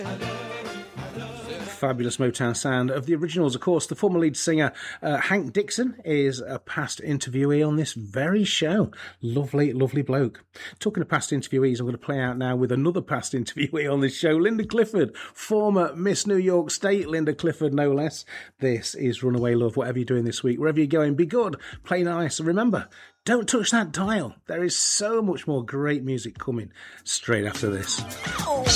Fabulous Motown sound of the originals. Of course, the former lead singer, Hank Dixon, is a past interviewee on this very show. Lovely, lovely bloke. Talking of past interviewees, I'm going to play out now with another past interviewee on this show, Linda Clifford, former Miss New York State, Linda Clifford, no less. This is Runaway Love. Whatever you're doing this week, wherever you're going, be good, play nice, and remember, don't touch that dial. There is so much more great music coming straight after this.